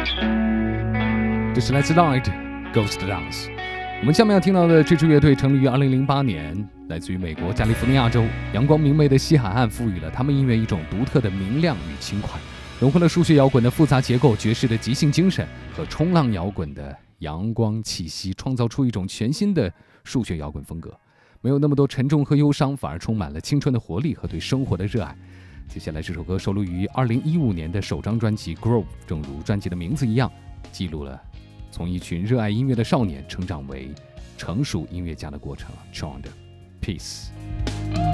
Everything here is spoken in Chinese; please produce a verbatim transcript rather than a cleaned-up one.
这是来自 Light Ghost Dance。我们下面要听到的这支乐队成立于二零零八年，来自于美国加利福尼亚州。阳光明媚的西海岸赋予了他们音乐一种独特的明亮与轻快，融合了数学摇滚的复杂结构、爵士的即兴精神和冲浪摇滚的阳光气息，创造出一种全新的数学摇滚风格。没有那么多沉重和忧伤，反而充满了青春的活力和对生活的热爱。接下来这首歌收录于二零一五年的首张专辑《Groove》，正如专辑的名字一样，记录了从一群热爱音乐的少年成长为成熟音乐家的过程。Chant Peace。